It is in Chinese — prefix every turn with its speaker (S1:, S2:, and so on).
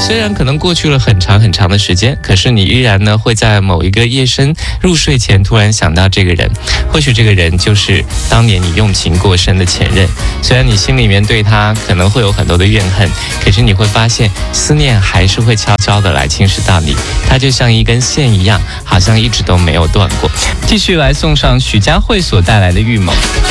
S1: 虽然可能过去了很长很长的时间，可是你依然呢会在某一个夜深入睡前突然想到这个人，或许这个人就是当年你用情过深的前任。虽然你心里面对他可能会有很多的怨恨，可是你会发现思念还是会悄悄的来侵蚀到你，它就像一根线一样，好像一直都没有断过。继续来送上许佳慧所带来的预谋。